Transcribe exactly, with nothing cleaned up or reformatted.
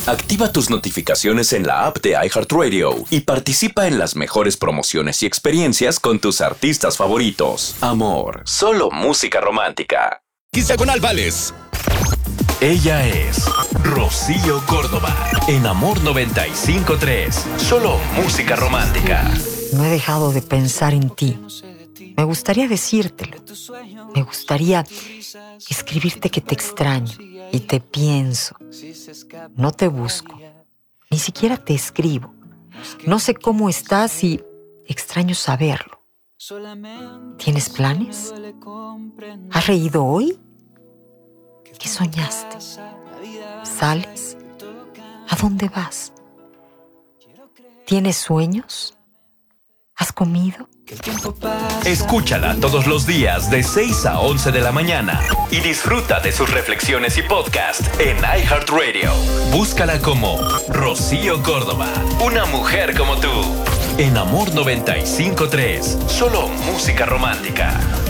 Activa tus notificaciones en la app de iHeartRadio y participa en las mejores promociones y experiencias con tus artistas favoritos. Amor, solo música romántica. Hexagonal Vales. Ella es Rocío Córdoba. En Amor noventa y cinco punto tres. Solo música romántica. No he dejado de pensar en ti. Me gustaría decírtelo. Me gustaría escribirte que te extraño y te pienso. No te busco. Ni siquiera te escribo. No sé cómo estás y extraño saberlo. ¿Tienes planes? ¿Has reído hoy? ¿Qué soñaste? ¿Sales? ¿A dónde vas? ¿Tienes sueños? ¿Has comido? Escúchala todos los días de seis a once de la mañana y disfruta de sus reflexiones y podcast en iHeartRadio. Búscala como Rocío Córdoba, una mujer como tú. En Amor noventa y cinco punto tres, solo música romántica.